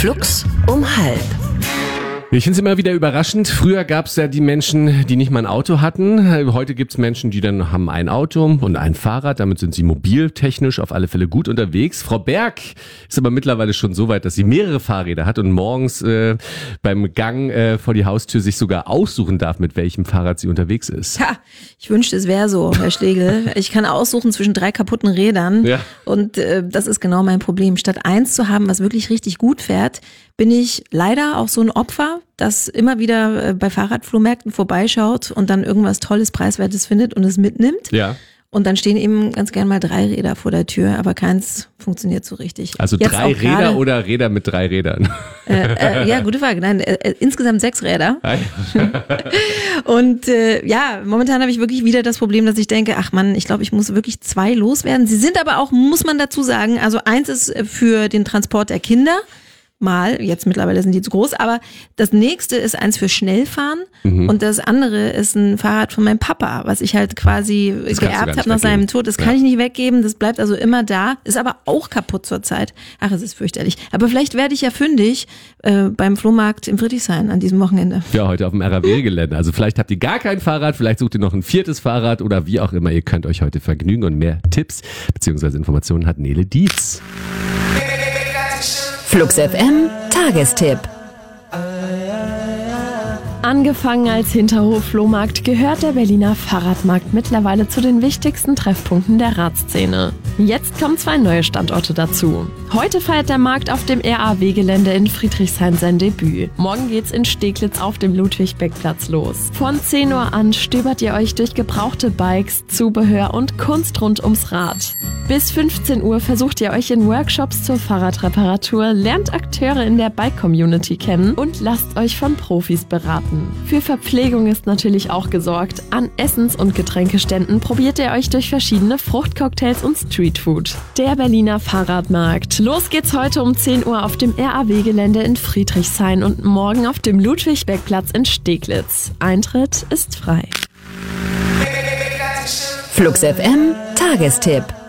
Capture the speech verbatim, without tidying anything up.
Flux um halb. Ich finde es immer wieder überraschend. Früher gab es ja die Menschen, die nicht mal ein Auto hatten. Heute gibt es Menschen, die dann haben ein Auto und ein Fahrrad. Damit sind sie mobiltechnisch auf alle Fälle gut unterwegs. Frau Berg ist aber mittlerweile schon so weit, dass sie mehrere Fahrräder hat und morgens äh, beim Gang äh, vor die Haustür sich sogar aussuchen darf, mit welchem Fahrrad sie unterwegs ist. Ha, ich wünschte, es wäre so, Herr Schlegel. Ich kann aussuchen zwischen drei kaputten Rädern Ja. und äh, das ist genau mein Problem. Statt eins zu haben, was wirklich richtig gut fährt, bin ich leider auch so ein Opfer, das immer wieder äh, bei Fahrradflohmärkten vorbeischaut und dann irgendwas Tolles, Preiswertes findet und es mitnimmt. Ja. Und dann stehen eben ganz gern mal drei Räder vor der Tür, aber keins funktioniert so richtig. Also Jetzt drei auch Räder gerade, oder Räder mit drei Rädern? Äh, äh, ja, gute Frage. Nein, äh, äh, insgesamt sechs Räder. Und äh, ja, momentan habe ich wirklich wieder das Problem, dass ich denke, ach Mann, ich glaube, ich muss wirklich zwei loswerden. Sie sind aber auch, muss man dazu sagen, also eins ist für den Transport der Kinder. Mal, jetzt mittlerweile sind die zu groß, aber das nächste ist eins für Schnellfahren mhm. und das andere ist ein Fahrrad von meinem Papa, was ich halt quasi Das kannst du gar geerbt nicht habe nach seinem weggeben. Tod. Das Ja. kann ich nicht weggeben, das bleibt also immer da, ist aber auch kaputt zurzeit. Ach, es ist fürchterlich. Aber vielleicht werde ich ja fündig äh, beim Flohmarkt in Friedrichshain an diesem Wochenende. Ja, heute auf dem R A W-Gelände. Also vielleicht habt ihr gar kein Fahrrad, vielleicht sucht ihr noch ein viertes Fahrrad oder wie auch immer. Ihr könnt euch heute vergnügen und mehr Tipps bzw. Informationen hat Nele Dietz. Flux F M Tagestipp. Angefangen als Hinterhof-Flohmarkt gehört der Berliner Fahrradmarkt mittlerweile zu den wichtigsten Treffpunkten der Radszene. Jetzt kommen zwei neue Standorte dazu. Heute feiert der Markt auf dem R A W-Gelände in Friedrichshain sein Debüt. Morgen geht's in Steglitz auf dem Ludwig-Beck-Platz los. Von zehn Uhr an stöbert ihr euch durch gebrauchte Bikes, Zubehör und Kunst rund ums Rad. Bis fünfzehn Uhr versucht ihr euch in Workshops zur Fahrradreparatur, lernt Akteure in der Bike-Community kennen und lasst euch von Profis beraten. Für Verpflegung ist natürlich auch gesorgt. An Essens- und Getränkeständen probiert ihr euch durch verschiedene Fruchtcocktails und Streetfood. Der Berliner Fahrradmarkt. Los geht's heute um zehn Uhr auf dem R A W-Gelände in Friedrichshain und morgen auf dem Ludwig-Beck-Platz in Steglitz. Eintritt ist frei. Flux F M Tagestipp.